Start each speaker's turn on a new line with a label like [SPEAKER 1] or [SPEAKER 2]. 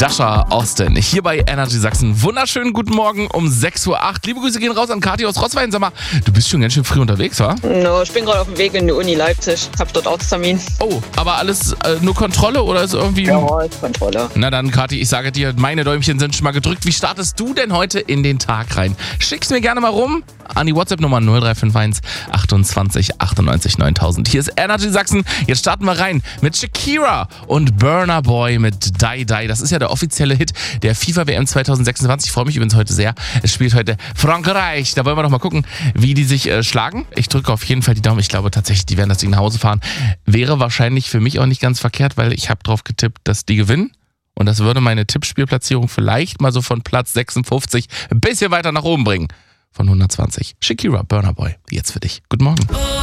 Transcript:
[SPEAKER 1] Dasha Austin hier bei Energy Sachsen. Wunderschönen guten Morgen um 6:08 Uhr. Liebe Grüße gehen raus an Kathi aus Roßwein. Sag mal, du bist schon ganz schön früh unterwegs, wa?
[SPEAKER 2] No, ich bin gerade auf dem Weg in die Uni Leipzig. Hab dort Arzttermin.
[SPEAKER 1] Oh, aber alles nur Kontrolle oder ist irgendwie...
[SPEAKER 2] Ja, ist Kontrolle.
[SPEAKER 1] Na dann, Kathi, ich sage dir, meine Däumchen sind schon mal gedrückt. Wie startest du denn heute in den Tag rein? Schick's mir gerne mal rum an die WhatsApp-Nummer 0351 28 98 9000. Hier ist Energy Sachsen. Jetzt starten wir rein mit Shakira und Burna Boy mit Die Die. Das ist ja der offizielle Hit der FIFA-WM 2026. Ich freue mich übrigens heute sehr. Es spielt heute Frankreich. Da wollen wir doch mal gucken, wie die sich schlagen. Ich drücke auf jeden Fall die Daumen. Ich glaube tatsächlich, die werden das Ding nach Hause fahren. Wäre wahrscheinlich für mich auch nicht ganz verkehrt, weil ich habe drauf getippt, dass die gewinnen. Und das würde meine Tippspielplatzierung vielleicht mal so von Platz 56 ein bisschen weiter nach oben bringen. Von 120. Shakira, Burna Boy, jetzt für dich. Guten Morgen.